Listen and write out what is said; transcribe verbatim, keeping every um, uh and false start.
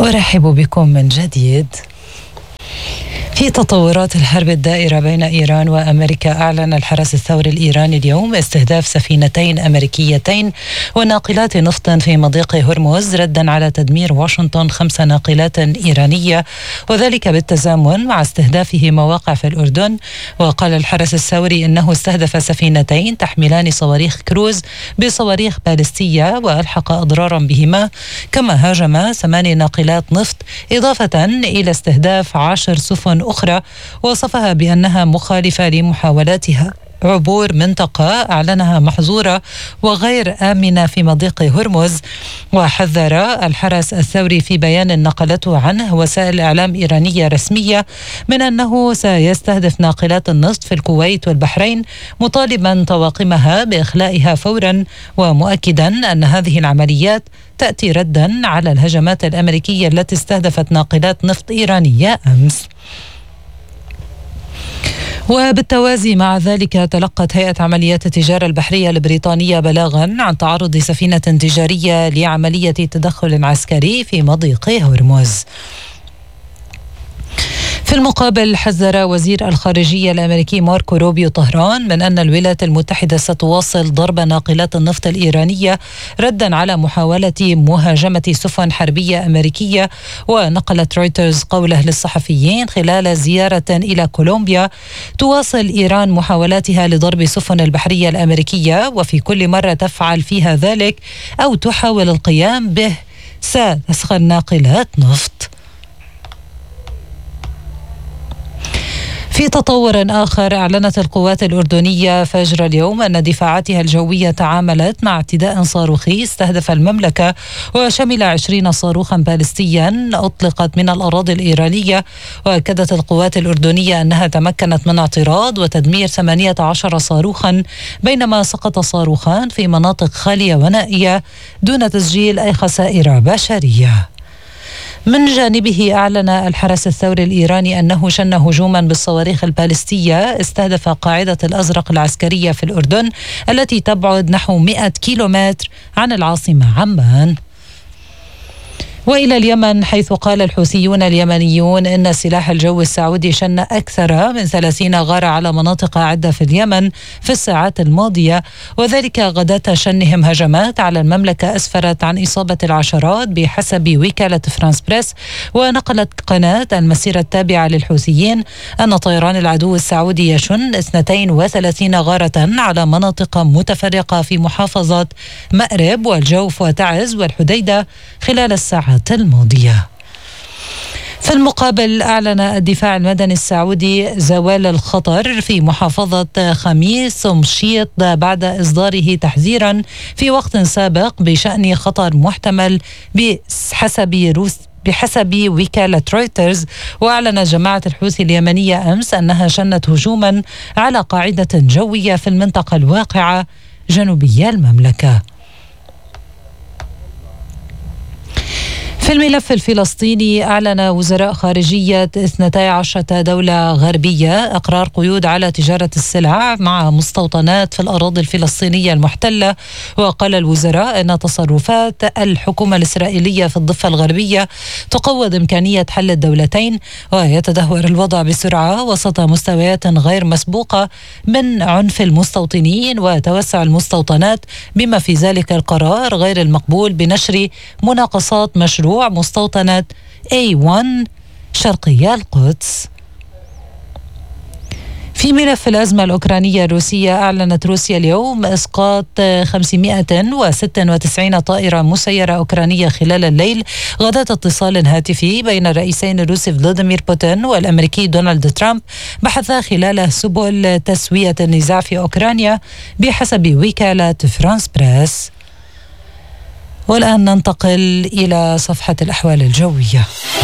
أرحب بكم من جديد. في تطورات الحرب الدائرة بين إيران وأمريكا، أعلن الحرس الثوري الإيراني اليوم استهداف سفينتين أمريكيتين وناقلات نفط في مضيق هرمز، ردا على تدمير واشنطن خمس ناقلات إيرانية، وذلك بالتزامن مع استهدافه مواقع في الأردن. وقال الحرس الثوري إنه استهدف سفينتين تحملان صواريخ كروز بصواريخ باليستية وألحق أضرارا بهما، كما هاجم ثماني ناقلات نفط، إضافة إلى استهداف عشر سفن أخرى وصفها بأنها مخالفة لمحاولاتها عبور منطقة أعلنها محظورة وغير آمنة في مضيق هرمز. وحذر الحرس الثوري في بيان نقلته عنه وسائل إعلام إيرانية رسمية من أنه سيستهدف ناقلات النفط في الكويت والبحرين، مطالبا طواقمها بإخلائها فورا، ومؤكدا أن هذه العمليات تأتي ردا على الهجمات الأمريكية التي استهدفت ناقلات نفط إيرانية أمس. وبالتوازي مع ذلك، تلقت هيئة عمليات التجارة البحرية البريطانية بلاغا عن تعرض سفينة تجارية لعملية تدخل عسكري في مضيق هرمز. في المقابل، حذر وزير الخارجية الأمريكي ماركو روبيو طهران من أن الولايات المتحدة ستواصل ضرب ناقلات النفط الإيرانية ردا على محاولة مهاجمة سفن حربية أمريكية. ونقلت رويترز قوله للصحفيين خلال زيارة إلى كولومبيا: تواصل إيران محاولاتها لضرب السفن البحرية الأمريكية، وفي كل مرة تفعل فيها ذلك أو تحاول القيام به ستسخر ناقلات نفط. في تطور آخر، أعلنت القوات الأردنية فجر اليوم أن دفاعاتها الجوية تعاملت مع اعتداء صاروخي استهدف المملكة وشمل عشرين صاروخا باليستيا أطلقت من الأراضي الإيرانية. وأكدت القوات الأردنية أنها تمكنت من اعتراض وتدمير ثمانية عشر صاروخا، بينما سقط صاروخان في مناطق خالية ونائية دون تسجيل أي خسائر بشرية. من جانبه، أعلن الحرس الثوري الإيراني أنه شن هجوما بالصواريخ الباليستية استهدف قاعدة الأزرق العسكرية في الأردن التي تبعد نحو مئة كيلومتر عن العاصمة عمان. وإلى اليمن، حيث قال الحوثيون اليمنيون إن السلاح الجوي السعودي شن أكثر من ثلاثين غارة على مناطق عدة في اليمن في الساعات الماضية، وذلك غداة شنهم هجمات على المملكة أسفرت عن إصابة العشرات بحسب وكالة فرانس بريس. ونقلت قناة المسيرة التابعة للحوثيين أن طيران العدو السعودي يشن اثنتين وثلاثين غارة على مناطق متفرقة في محافظة مأرب والجوف وتعز والحديدة خلال الساعات الماضية. في المقابل، أعلن الدفاع المدني السعودي زوال الخطر في محافظة خميس مشيط بعد إصداره تحذيرا في وقت سابق بشأن خطر محتمل بحسب روس بحسب وكالة رويترز. وأعلن جماعة الحوثي اليمنية أمس أنها شنت هجوما على قاعدة جوية في المنطقة الواقعة جنوبية المملكة. في الملف الفلسطيني، أعلن وزراء خارجية اثنتي عشرة دولة غربية أقرار قيود على تجارة السلع مع مستوطنات في الأراضي الفلسطينية المحتلة. وقال الوزراء أن تصرفات الحكومة الإسرائيلية في الضفة الغربية تقوض إمكانية حل الدولتين، ويتدهور الوضع بسرعة وسط مستويات غير مسبوقة من عنف المستوطنين وتوسع المستوطنات، بما في ذلك القرار غير المقبول بنشر مناقصات مشروع مستوطنة إيه واحد شرقية القدس. في ملف الأزمة الأوكرانية الروسية، أعلنت روسيا اليوم إسقاط خمسمائة وستة وتسعين طائرة مسيرة أوكرانية خلال الليل، غداة اتصال هاتفي بين الرئيسين الروسي فلاديمير بوتين والأمريكي دونالد ترامب بحثا خلاله سبل تسوية النزاع في أوكرانيا بحسب وكالة فرانس بريس. والآن ننتقل إلى صفحة الأحوال الجوية.